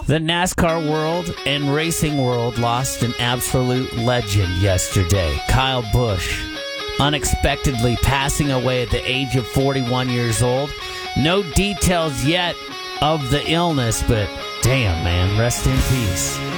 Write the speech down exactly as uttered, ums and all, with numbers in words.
The NASCAR world and racing world lost an absolute legend yesterday. Kyle Busch unexpectedly passing away at the age of forty-one years old. No details yet of the illness, but damn, man, rest in peace.